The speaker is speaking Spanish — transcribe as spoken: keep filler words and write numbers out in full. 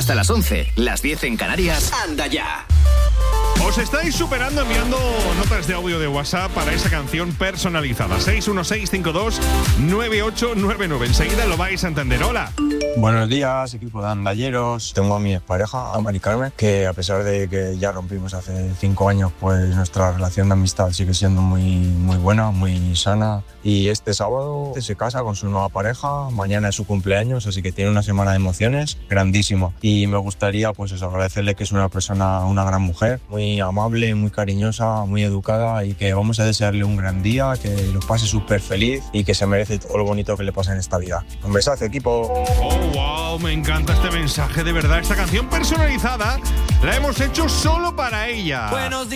Hasta las once, las diez en Canarias. ¡Anda ya! Os estáis superando enviando notas de audio de WhatsApp para esa canción personalizada. seis uno seis cinco dos nueve ocho nueve nueve. Enseguida lo vais a entender. Hola. Buenos días, equipo de andalleros. Tengo a mi expareja, a Mari Carmen, que a pesar de que ya rompimos hace cinco años, pues nuestra relación de amistad sigue siendo muy, muy buena, muy sana. Y este sábado se casa con su nueva pareja, mañana es su cumpleaños, así que tiene una semana de emociones grandísima. Y me gustaría, pues eso, agradecerle que es una persona, una gran mujer, muy amable, muy cariñosa, muy educada, y que vamos a desearle un gran día, que lo pase súper feliz y que se merece todo lo bonito que le pasa en esta vida. Un besazo, equipo. Oh, wow, me encanta este mensaje, de verdad. Esta canción personalizada la hemos hecho solo para ella. Buenos días.